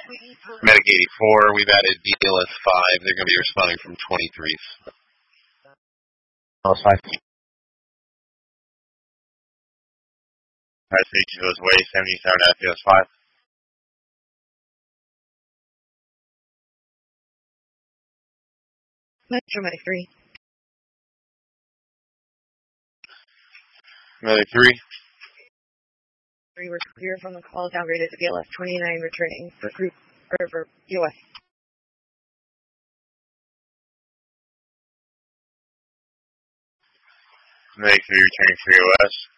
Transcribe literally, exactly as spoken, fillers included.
Medic eighty-four, we've added D L S five. They're going to be responding from twenty-threes. Oh, five. S H goes way, seventy-seven F D S five. Metro Medic three. Medic three. three, we're clear from the call downgraded to B L S twenty-nine, returning for group, or for U S. Medic three returning for U S.